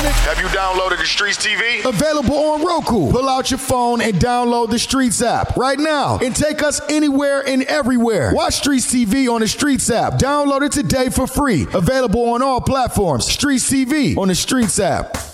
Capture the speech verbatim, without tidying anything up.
doing it? Have you downloaded the Streets T V? Available on Roku. Pull out your phone and download the Streets app right now and take us anywhere and everywhere. Watch Streets T V on the Streets app. Download it today for free. Available on all platforms. Streets T V on the Streets app.